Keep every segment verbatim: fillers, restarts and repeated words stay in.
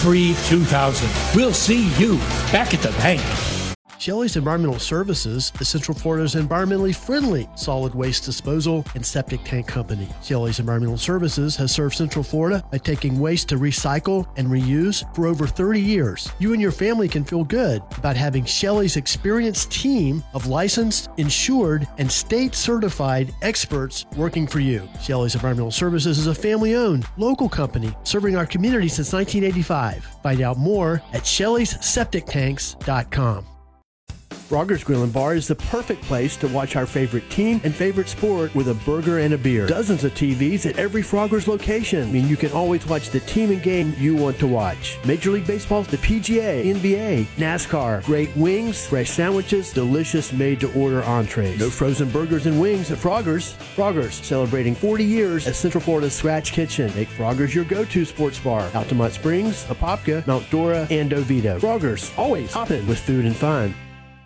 three two thousand. We'll see you back at the bank. Shelley's Environmental Services is Central Florida's environmentally friendly solid waste disposal and septic tank company. Shelley's Environmental Services has served Central Florida by taking waste to recycle and reuse for over thirty years. You and your family can feel good about having Shelley's experienced team of licensed, insured, and state-certified experts working for you. Shelley's Environmental Services is a family-owned, local company serving our community since nineteen eighty-five. Find out more at shelleys septic tanks dot com. Frogger's Grill and Bar is the perfect place to watch our favorite team and favorite sport with a burger and a beer. Dozens of T Vs at every Frogger's location. I mean, you can always watch the team and game you want to watch. Major League Baseball, the P G A, N B A, NASCAR, great wings, fresh sandwiches, delicious made-to-order entrees. No frozen burgers and wings at Frogger's. Frogger's, celebrating forty years as Central Florida's Scratch Kitchen. Make Frogger's your go-to sports bar. Altamont Springs, Apopka, Mount Dora, and Oviedo. Frogger's, always hopping with food and fun.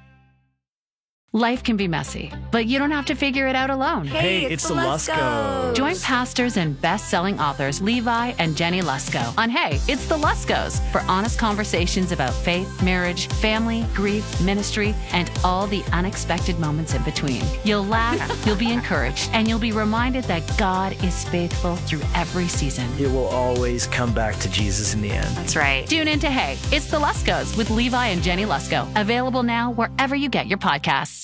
Life can be messy, but you don't have to figure it out alone. Hey, it's, it's the Luskos. Join pastors and best-selling authors Levi and Jenny Lusko on Hey, It's the Luskos for honest conversations about faith, marriage, family, grief, ministry, and all the unexpected moments in between. You'll laugh, you'll be encouraged, and you'll be reminded that God is faithful through every season. It will always come back to Jesus in the end. That's right. Tune in to Hey, It's the Luskos with Levi and Jenny Lusko. Available now wherever you get your podcasts.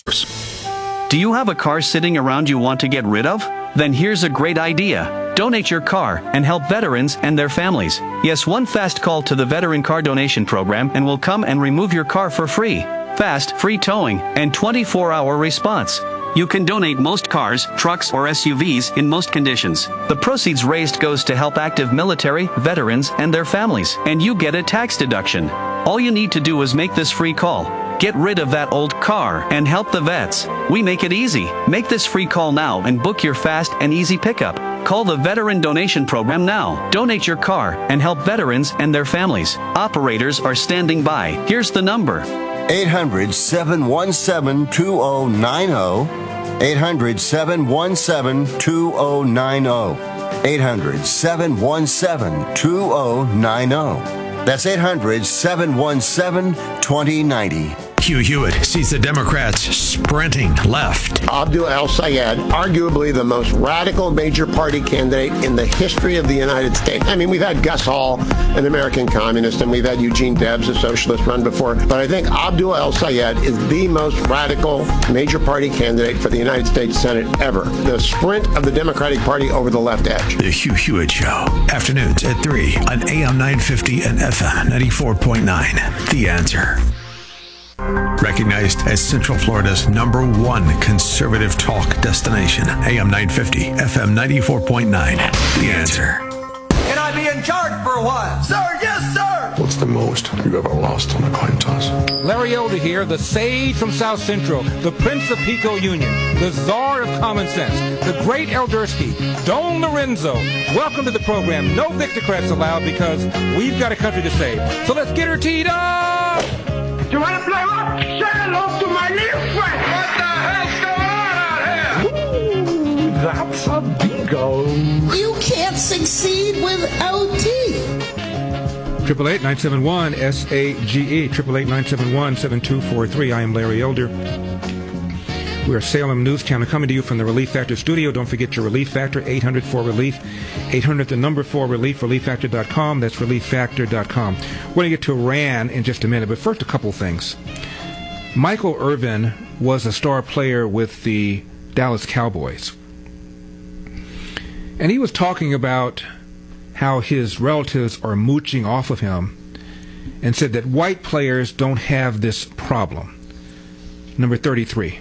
Do you have a car sitting around you want to get rid of? Then here's a great idea. Donate your car and help veterans and their families. Yes, one fast call to the Veteran Car Donation Program and we'll come and remove your car for free. Fast, free towing, and twenty-four hour response. You can donate most cars, trucks, or S U Vs in most conditions. The proceeds raised goes to help active military, veterans, and their families, and you get a tax deduction. All you need to do is make this free call. Get rid of that old car and help the vets. We make it easy. Make this free call now and book your fast and easy pickup. Call the Veteran Donation Program now. Donate your car and help veterans and their families. Operators are standing by. Here's the number. eight hundred, seven one seven, two oh nine oh. eight hundred, seven one seven, two oh nine oh. eight hundred, seven one seven, two oh nine oh. That's eight hundred, seven one seven, two oh nine oh. Hugh Hewitt sees the Democrats sprinting left. Abdul El-Sayed, arguably the most radical major party candidate in the history of the United States. I mean, we've had Gus Hall, an American communist, and we've had Eugene Debs, a socialist, run before. But I think Abdul El-Sayed is the most radical major party candidate for the United States Senate ever. The sprint of the Democratic Party over the left edge. The Hugh Hewitt Show. Afternoons at three on A M nine fifty and F M ninety-four point nine. The Answer. Recognized as Central Florida's number one conservative talk destination. A M nine fifty, F M ninety-four point nine. The Answer. Can I be in charge for a while? Sir, yes, sir! What's the most you've ever lost on a coin toss? Larry Elder here, the sage from South Central, the Prince of Pico Union, the czar of common sense, the great Eldersky, Don Lorenzo. Welcome to the program. No Victocrats allowed because we've got a country to save. So let's get her teed up! You want to play what? Say hello to my little friend. What the hell's going on out here? Ooh, that's a bingo. You can't succeed without teeth. Triple eight nine seven one S A G E. Triple eight nine seven one seven two four three. I am Larry Elder. We are Salem News Channel coming to you from the Relief Factor studio. Don't forget your Relief Factor, eight hundred four relief. eight hundred, the number four relief, relief factor dot com. That's relief factor dot com. We're going to get to Iran in just a minute, but first a couple things. Michael Irvin was a star player with the Dallas Cowboys. And he was talking about how his relatives are mooching off of him and said that white players don't have this problem. Number thirty-three.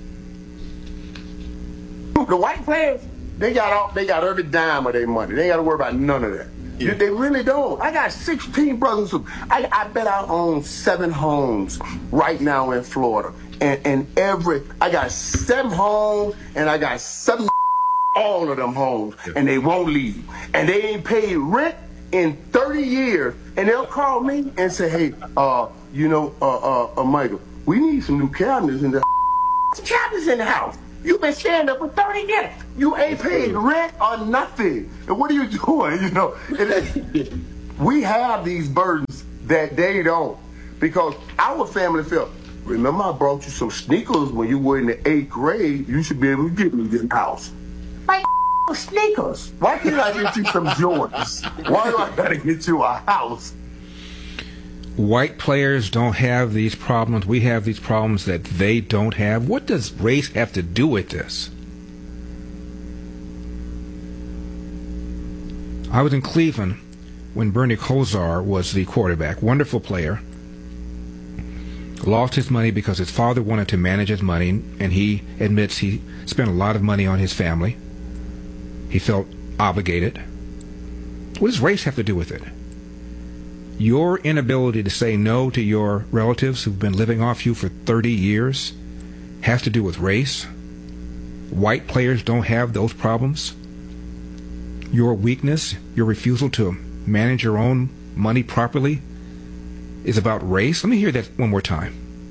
The white players, they got all, they got every dime of their money. They ain't got to worry about none of that. Yeah. They really don't. I got sixteen brothers. I, I bet I own seven homes right now in Florida. And, and every, I got seven homes and I got seven, all of them homes. Yeah. And they won't leave. And they ain't paid rent in thirty years. And they'll call me and say, hey, uh, you know, uh, uh, uh Michael, we need some new cabinets in the cabinets in the house. You've been staying there for thirty years. You ain't paid rent or nothing. And what are you doing? You know, we have these burdens that they don't. Because our family felt, remember I brought you some sneakers when you were in the eighth grade, you should be able to get me this house. Like sneakers. Why can't I get you some Jordans? Why do I gotta get you a house? White players don't have these problems. We have these problems that they don't have. What does race have to do with this? I was in Cleveland when Bernie Kosar was the quarterback. Wonderful player. Lost his money because his father wanted to manage his money, and he admits he spent a lot of money on his family. He felt obligated. What does race have to do with it? Your inability to say no to your relatives who've been living off you for thirty years has to do with race. White players don't have those problems. Your weakness, your refusal to manage your own money properly is about race. Let me hear that one more time.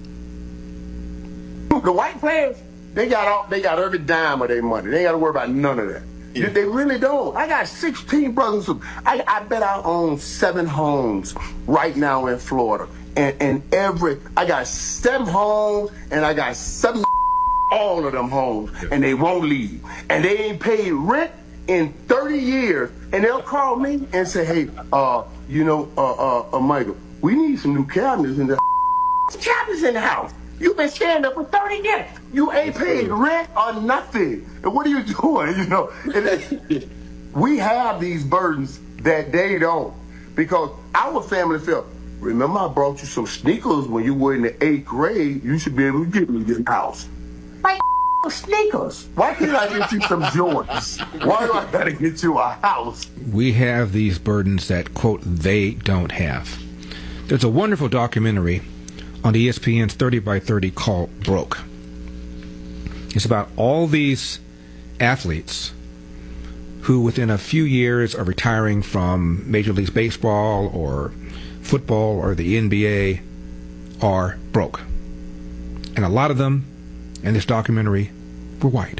The white players, they got all, they got every dime of their money. They ain't got to worry about none of that. Yeah. They really don't. I got sixteen brothers. I, I bet I own seven homes right now in Florida. And, and every, I got seven homes and I got seven, all of them homes. And they won't leave. And they ain't paid rent in thirty years. And they'll call me and say, hey, uh, you know, uh, uh, uh, Michael, we need some new cabinets in the cabinets in the house. You've been staying there for thirty years. You ain't paid rent or nothing. And what are you doing? You know, and we have these burdens that they don't. Because our family felt, remember I brought you some sneakers when you were in the eighth grade, you should be able to get me this house. Like sneakers. Why can't I get you some Jordans? Why do I gotta get you a house? We have these burdens that, quote, they don't have. There's a wonderful documentary on E S P N's thirty by thirty called Broke. It's about all these athletes who within a few years are retiring from Major League Baseball or football or the N B A are broke. And a lot of them in this documentary were white.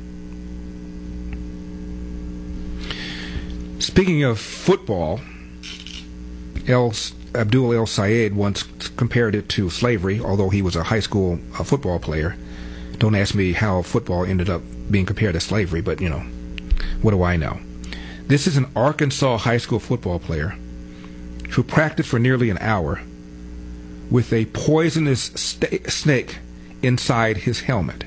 Speaking of football, El Abdul El Sayed once compared it to slavery, although he was a high school uh, football player. Don't ask me how football ended up being compared to slavery, but, you know, what do I know? This is an Arkansas high school football player who practiced for nearly an hour with a poisonous sta- snake inside his helmet.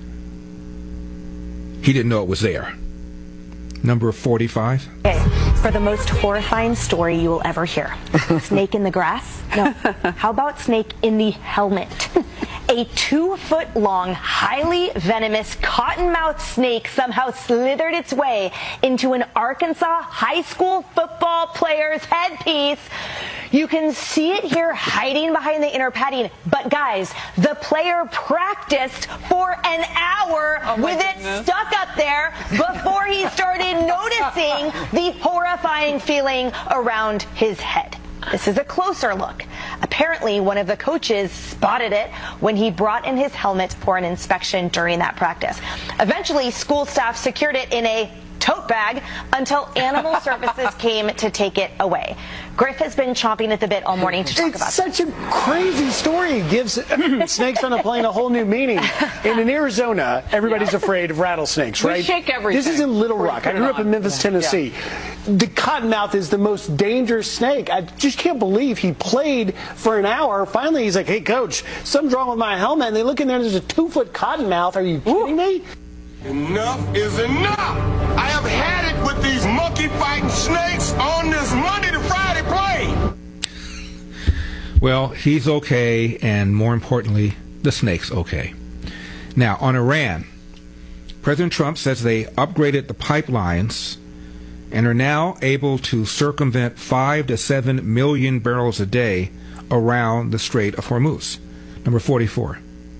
He didn't know it was there. Number forty-five. Okay, for the most horrifying story you will ever hear. Snake in the grass? No. How about snake in the helmet? A two-foot-long, highly venomous cottonmouth snake somehow slithered its way into an Arkansas high school football player's headpiece. You can see it here hiding behind the inner padding, but guys, the player practiced for an hour oh with goodness. it stuck up there before he started noticing the horrifying feeling around his head. This is a closer look. Apparently, one of the coaches spotted it when he brought in his helmet for an inspection during that practice. Eventually, school staff secured it in a tote bag until Animal Services came to take it away. Griff has been chomping at the bit all morning to talk it's about It's such a crazy story. It gives snakes on a plane a whole new meaning. And in Arizona, everybody's afraid of rattlesnakes, right? We shake everything. This is in Little Rock. I grew up in Memphis, yeah. Tennessee. Yeah. The cottonmouth is the most dangerous snake. I just can't believe he played for an hour. Finally, he's like, hey, coach, something's wrong with my helmet. And they look in there, and there's a two-foot cottonmouth. Are you kidding me? Enough is enough. I have had it with these monkey-fighting snakes on this Monday to Friday plane. Well, he's okay, and more importantly, the snake's okay. Now, on Iran, President Trump says they upgraded the pipelines and are now able to circumvent five to seven million barrels a day around the Strait of Hormuz. Number forty-four.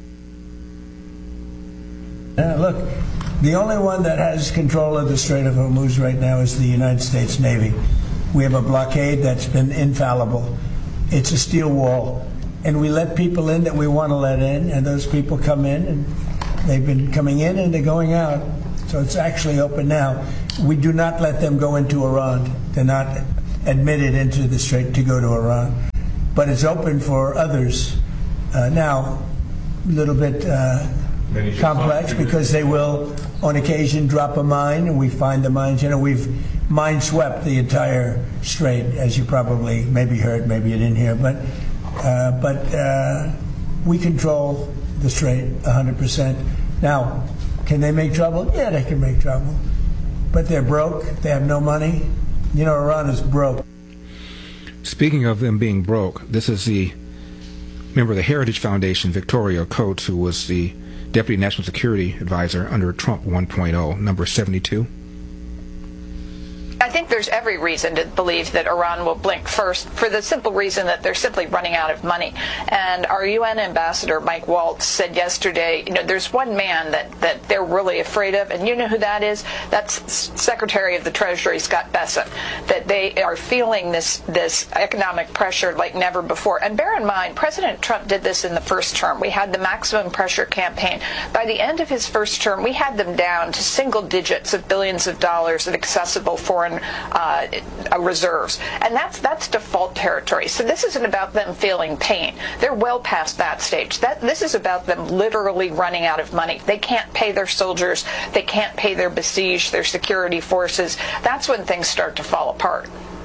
Uh, look, the only one that has control of the Strait of Hormuz right now is the United States Navy. We have a blockade that's been infallible. It's a steel wall. And we let people in that we want to let in, and those people come in, and they've been coming in and they're going out. So it's actually open now. We do not let them go into Iran. They're not admitted into the Strait to go to Iran. but it's open for others. Uh, now, a little bit uh, complex because they will, on occasion, drop a mine, and we find the mines. You know, we've mine swept the entire strait, as you probably maybe heard, maybe you didn't hear, but uh, but uh, we control the strait one hundred percent. Now, can they make trouble? Yeah, they can make trouble, but they're broke. They have no money. You know, Iran is broke. Speaking of them being broke, this is the member of the Heritage Foundation, Victoria Coates, who was the Deputy National Security Advisor under Trump one point oh, number seventy-two. I think there's every reason to believe that Iran will blink first for the simple reason that they're simply running out of money. And our U N ambassador, Mike Waltz, said yesterday, you know, there's one man that, that they're really afraid of, and you know who that is? That's Secretary of the Treasury, Scott Bessent, that they are feeling this, this economic pressure like never before. And bear in mind, President Trump did this in the first term. We had the maximum pressure campaign. By the end of his first term, we had them down to single digits of billions of dollars in accessible foreign Uh, reserves, and that's that's default territory. So this isn't about them feeling pain. They're well past that stage. That this is about them literally running out of money. They can't pay their soldiers. They can't pay their besieged, their security forces. That's when things start to fall apart.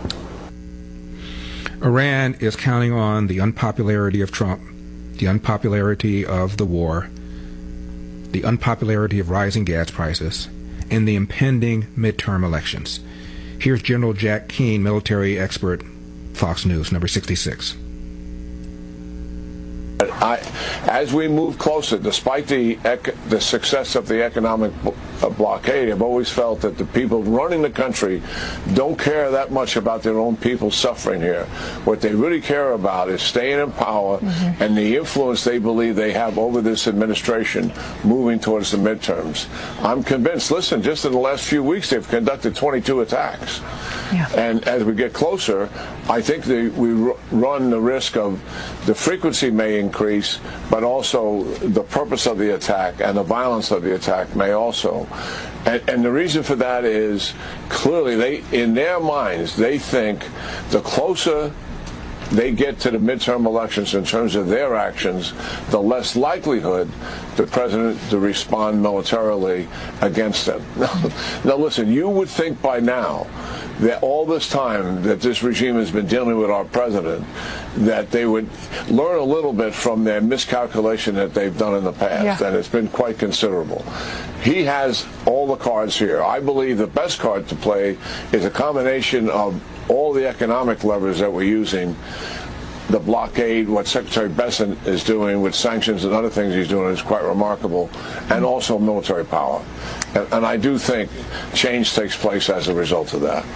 Iran is counting on the unpopularity of Trump, the unpopularity of the war, the unpopularity of rising gas prices, and the impending midterm elections. Here's General Jack Keane, military expert, Fox News, number sixty-six. I, as we move closer, despite the ec the success of the economic uh, blockade, I've always felt that the people running the country don't care that much about their own people suffering here. What they really care about is staying in power mm-hmm. and the influence they believe they have over this administration moving towards the midterms. I'm convinced, listen, just in the last few weeks they've conducted twenty-two attacks. Yeah. And as we get closer, I think the, we r run the risk of the frequency may increase, but also the purpose of the attack and the violence of the attack may also. And, and the reason for that is clearly they, in their minds, they think the closer they get to the midterm elections in terms of their actions, the less likelihood the president to respond militarily against them. Now, now listen, you would think by now that all this time that this regime has been dealing with our president, that they would learn a little bit from their miscalculation that they've done in the past, yeah. and it's been quite considerable. He has all the cards here. I believe the best card to play is a combination of all the economic levers that we're using, the blockade, what Secretary Bessent is doing with sanctions and other things he's doing is quite remarkable, and also military power. And, and I do think change takes place as a result of that.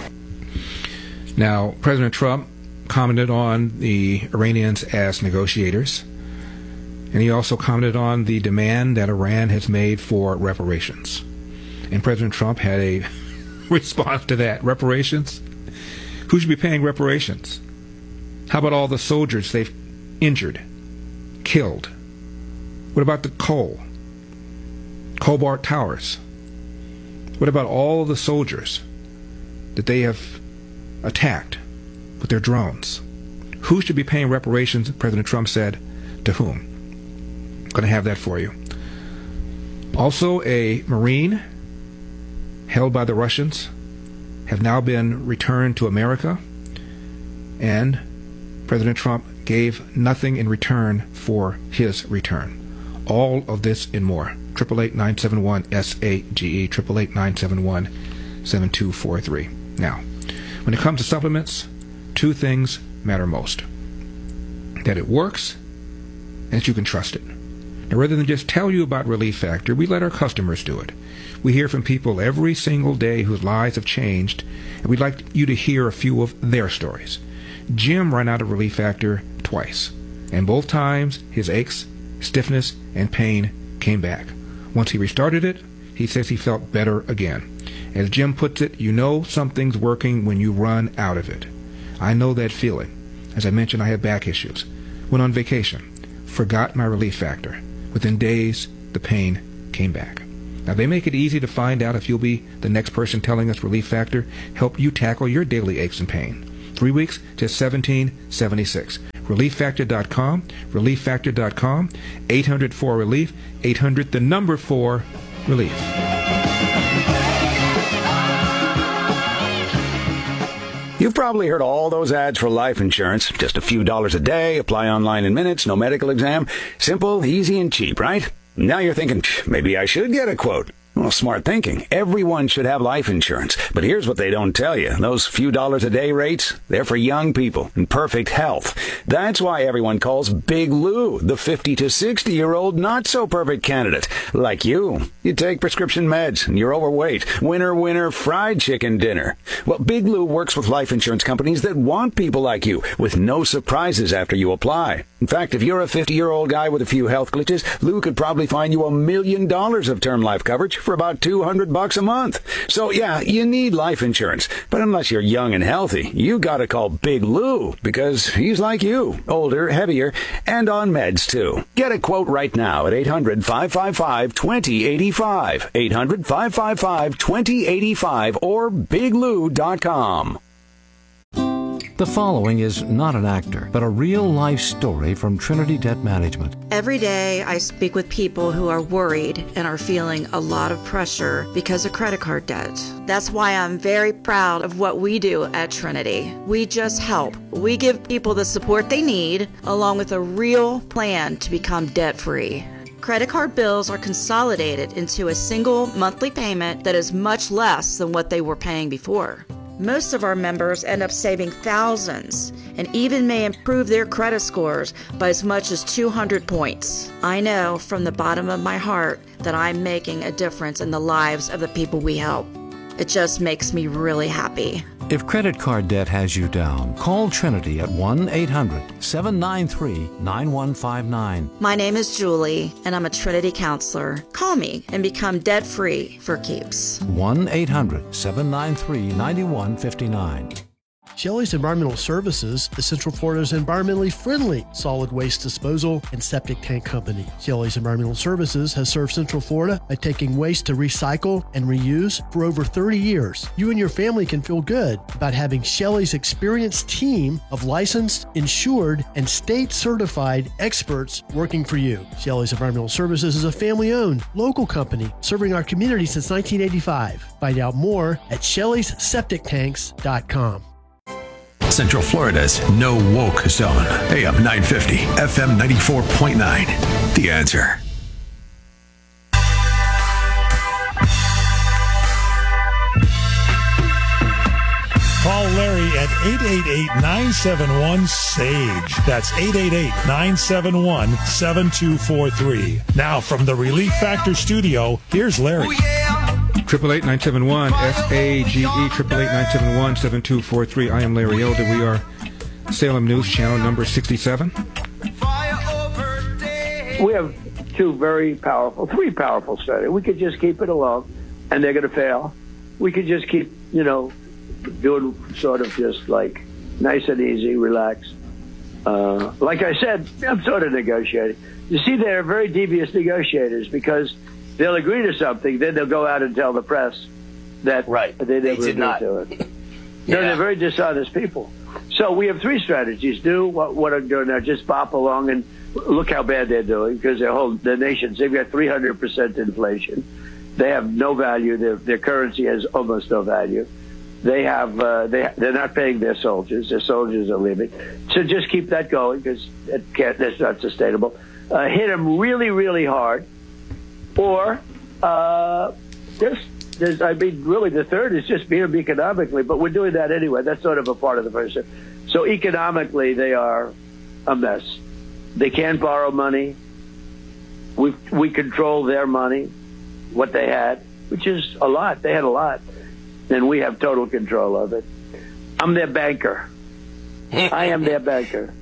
Now, President Trump commented on the Iranians as negotiators, and he also commented on the demand that Iran has made for reparations. And President Trump had a response to that. Reparations? Who should be paying reparations? How about all the soldiers they've injured, killed? What about the coal? Cobalt Towers? What about all the soldiers that they have attacked with their drones? Who should be paying reparations? President Trump said, to whom? I'm going to have that for you. Also, a Marine held by the Russians have now been returned to America, and President Trump gave nothing in return for his return. All of this and more. eight eight eight, nine seven one, S A G E, eight eight eight, nine seven one, seven two four three. Now, when it comes to supplements, two things matter most. That it works, and that you can trust it. Now, rather than just tell you about Relief Factor, we let our customers do it. We hear from people every single day whose lives have changed, and we'd like you to hear a few of their stories. Jim ran out of Relief Factor twice, and both times his aches, stiffness, and pain came back. Once he restarted it, he says he felt better again. As Jim puts it, you know something's working when you run out of it. I know that feeling. As I mentioned, I had back issues. Went on vacation. Forgot my Relief Factor. Within days, the pain came back. Now, they make it easy to find out if you'll be the next person telling us Relief Factor help you tackle your daily aches and pain. Three weeks, just seventeen seventy-six. relief factor dot com, relief factor dot com, eight hundred four relief, eight hundred the number four relief. You've probably heard all those ads for life insurance. Just a few dollars a day, apply online in minutes, no medical exam. Simple, easy, and cheap, right? Now you're thinking, maybe I should get a quote. Well, smart thinking. Everyone should have life insurance. But here's what they don't tell you. Those few dollars a day rates, they're for young people in perfect health. That's why everyone calls Big Lou the fifty to sixty-year-old not-so-perfect candidate. Like you. You take prescription meds, and you're overweight. Winner, winner, fried chicken dinner. Well, Big Lou works with life insurance companies that want people like you, with no surprises after you apply. In fact, if you're a fifty-year-old guy with a few health glitches, Lou could probably find you a million dollars of term life coverage for about two hundred bucks a month. So yeah, you need life insurance. But unless you're young and healthy, you gotta call Big Lou, because he's like you, older, heavier, and on meds too. Get a quote right now at eight hundred, five five five, two zero eight five, eight hundred, five five five, two zero eight five, or big lou dot com. The following is not an actor, but a real-life story from Trinity Debt Management. Every day I speak with people who are worried and are feeling a lot of pressure because of credit card debt. That's why I'm very proud of what we do at Trinity. We just help. We give people the support they need, along with a real plan to become debt-free. Credit card bills are consolidated into a single monthly payment that is much less than what they were paying before. Most of our members end up saving thousands and even may improve their credit scores by as much as two hundred points. I know from the bottom of my heart that I'm making a difference in the lives of the people we help. It just makes me really happy. If credit card debt has you down, call Trinity at one eight hundred, seven nine three, nine one five nine. My name is Julie, and I'm a Trinity counselor. Call me and become debt-free for keeps. one eight hundred, seven nine three, nine one five nine. Shelley's Environmental Services is Central Florida's environmentally friendly solid waste disposal and septic tank company. Shelley's Environmental Services has served Central Florida by taking waste to recycle and reuse for over thirty years. You and your family can feel good about having Shelley's experienced team of licensed, insured, and state-certified experts working for you. Shelley's Environmental Services is a family-owned, local company serving our community since nineteen eighty-five. Find out more at shelleys septic tanks dot com. Central Florida's No Woke Zone. A M nine fifty, F M ninety-four point nine. The Answer. Call Larry at eight eight eight, nine seven one, S A G E. That's eight eight eight, nine seven one, seven two four three. Now from the Relief Factor studio, here's Larry. Triple eight nine seven one S A G E, triple eight nine seven one seven two four three. I am Larry Elder. We are Salem News Channel number sixty-seven. We have two very powerful, three powerful studies. We could just keep it alone, and they're going to fail. We could just keep, you know, doing sort of just like nice and easy, relaxed. Uh, like I said, I'm sort of negotiating. You see, they're very devious negotiators because they'll agree to something, then they'll go out and tell the press that right. they never they did agreed not. to it. Yeah. No, they're very dishonest people. So we have three strategies. Do what, what I'm doing now, just bop along and look how bad they're doing because their whole the nations, they've got three hundred percent inflation. They have no value. Their, their currency has almost no value. They have uh, they they're not paying their soldiers. Their soldiers are leaving. So just keep that going because it can't. That's not sustainable. Uh, hit them really, really hard, or uh, just. There's, I mean, really, the third is just beat them economically, but we're doing that anyway. That's sort of a part of the first. So economically, they are a mess. They can't borrow money. We we control their money, what they had, which is a lot. They had a lot, and we have total control of it. I'm their banker. I am their banker.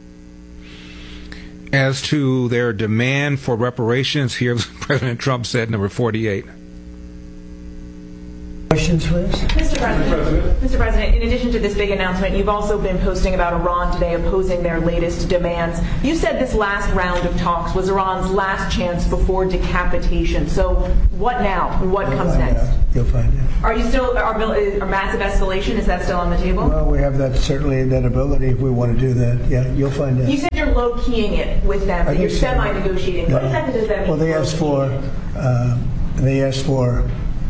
As to their demand for reparations, here President Trump said, number forty-eight. Questions, please? Mister President, Mister President, in addition to this big announcement, you've also been posting about Iran today opposing their latest demands. You said this last round of talks was Iran's last chance before decapitation. So what now? What comes next? You'll find out. Are you still, are, are massive escalation, is that still on the table? Well, we have that, certainly that ability if we want to do that. Yeah, you'll find out. You said you're low-keying it with them, that you're semi-negotiating. No. What exactly does that mean? Well, they asked for, uh, they asked for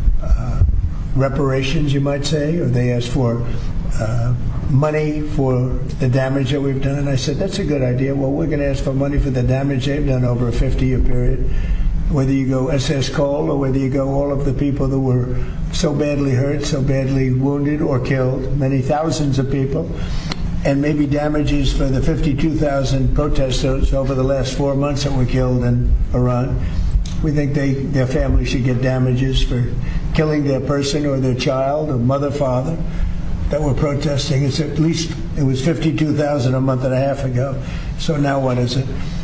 uh, reparations, you might say, or they asked for uh, money for the damage that we've done. I said, that's a good idea. Well, we're going to ask for money for the damage they've done over a fifty-year period. Whether you go S S Cole or whether you go all of the people that were so badly hurt, so badly wounded or killed, many thousands of people, and maybe damages for the fifty-two thousand protesters over the last four months that were killed in Iran. We think they, their family should get damages for killing their person or their child or mother, father that were protesting. It's at least, it was fifty-two thousand a month and a half ago. So now what is it?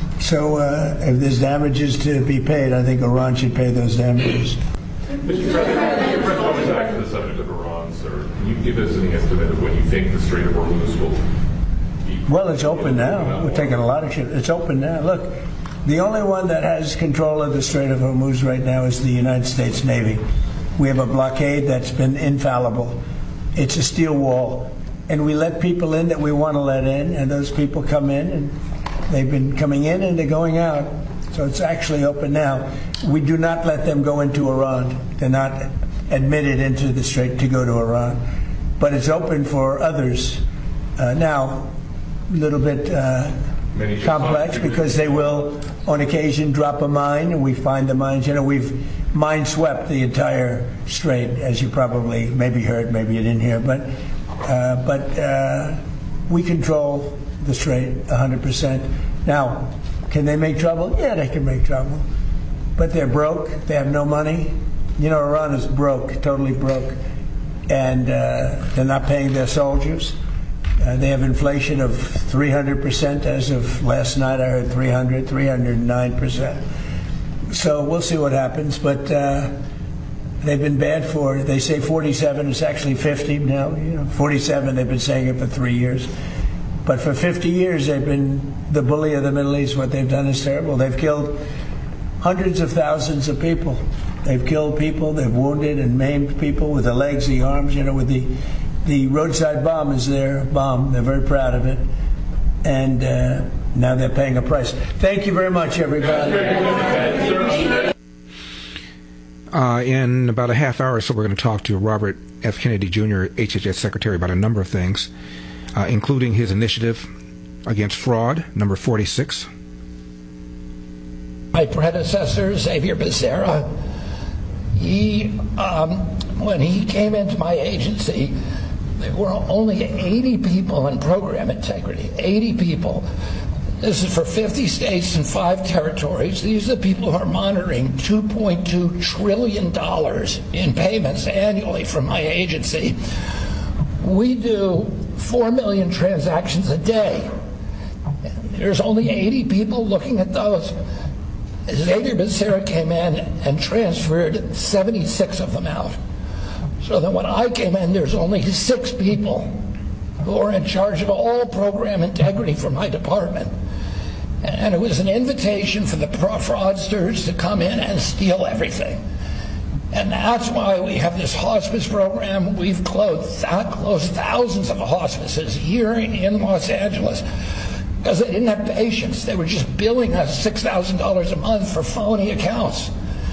So uh, if there's damages to be paid, I think Iran should pay those damages. Mister President, coming back to the subject of Iran, sir, can you give us any estimate of when you think the Strait of Hormuz will be? Well, it's open now. We're taking a lot of shit. It's open now. Look, the only one that has control of the Strait of Hormuz right now is the United States Navy. We have a blockade that's been infallible. It's a steel wall. And we let people in that we want to let in, and those people come in, and they've been coming in and they're going out. So it's actually open now. We do not let them go into Iran. They're not admitted into the strait to go to Iran. But it's open for others. Uh, now, a little bit uh, complex because they will, on occasion, drop a mine, and we find the mines. You know, we've mine swept the entire strait, as you probably maybe heard, maybe you didn't hear. But, uh, but uh, we control the strait one hundred percent. Now, can they make trouble? Yeah, they can make trouble. But they're broke. They have no money. You know, Iran is broke, totally broke. And uh, they're not paying their soldiers. Uh, they have inflation of three hundred percent as of last night. I heard three hundred, three hundred nine percent. So we'll see what happens. But uh, they've been bad for, they say forty-seven, it's actually fifty now. You know, forty-seven, they've been saying it for three years. But for fifty years, they've been the bully of the Middle East. What they've done is terrible. They've killed hundreds of thousands of people. They've killed people. They've wounded and maimed people with the legs, the arms. You know, with the the roadside bomb is their bomb. They're very proud of it, and uh, now they're paying a price. Thank you very much, everybody. Uh, in about a half hour or so, we're going to talk to Robert F. Kennedy Junior, H H S Secretary, about a number of things, uh, including his initiative against fraud, number forty-six. My predecessor, Xavier Becerra, he, um, when he came into my agency, there were only eighty people in program integrity, eighty people. This is for fifty states and five territories. These are the people who are monitoring two point two trillion dollars in payments annually from my agency. We do four million transactions a day. There's only eighty people looking at those. Xavier Becerra came in and transferred seventy-six of them out. So that when I came in, there's only six people who are in charge of all program integrity for my department. And it was an invitation for the fraudsters to come in and steal everything. And that's why we have this hospice program. We've closed, closed thousands of hospices here in Los Angeles because they didn't have patients. They were just billing us six thousand dollars a month for phony accounts.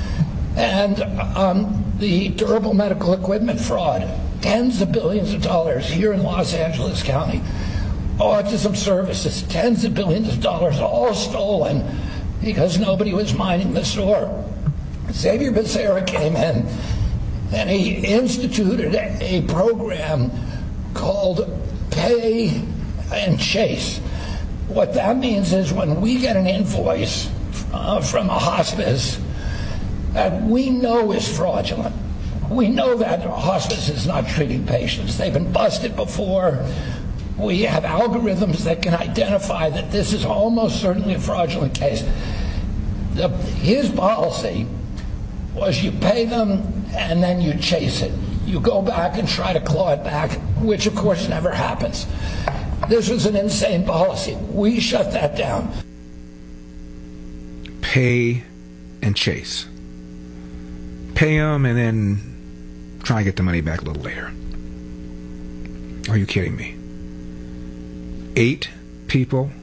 And um, the durable medical equipment fraud, tens of billions of dollars here in Los Angeles County. Autism services, tens of billions of dollars, all stolen because nobody was minding the store. Xavier Becerra came in and he instituted a program called Pay and Chase. What that means is when we get an invoice uh, from a hospice that we know is fraudulent, we know that hospice is not treating patients. They've been busted before. We have algorithms that can identify that this is almost certainly a fraudulent case. The, his policy was you pay them and then you chase it. You go back and try to claw it back, which of course never happens. This was an insane policy. We shut that down. Pay and chase. Pay them and then try and get the money back a little later. Are you kidding me? Eight people